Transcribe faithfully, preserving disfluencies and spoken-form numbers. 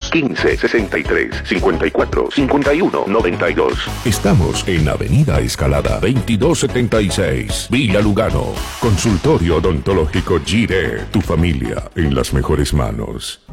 quince, sesenta y tres, cincuenta y cuatro, cincuenta y uno, noventa y dos. Estamos en Avenida Escalada veintidós setenta y seis, Villa Lugano. Consultorio odontológico Gire. Tu familia en las mejores manos.